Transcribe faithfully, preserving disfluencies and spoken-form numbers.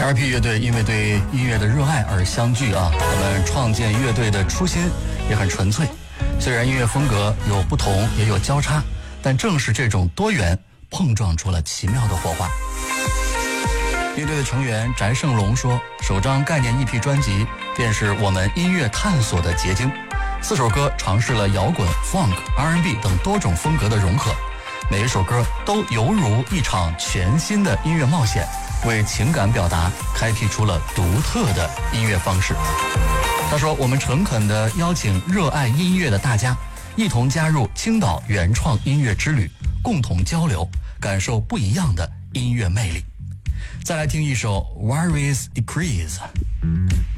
R P 乐队因为对音乐的热爱而相聚啊，他们创建乐队的初心也很纯粹。虽然音乐风格有不同也有交叉，但正是这种多元碰撞出了奇妙的火花。乐队的成员翟胜龙说，首张概念 E P 专辑便是我们音乐探索的结晶，四首歌尝试了摇滚、funk、R and B 等多种风格的融合，每一首歌都犹如一场全新的音乐冒险，为情感表达开辟出了独特的音乐方式。他说，我们诚恳地邀请热爱音乐的大家一同加入青岛原创音乐之旅，共同交流，感受不一样的音乐魅力。再来听一首 Warriors Decrease。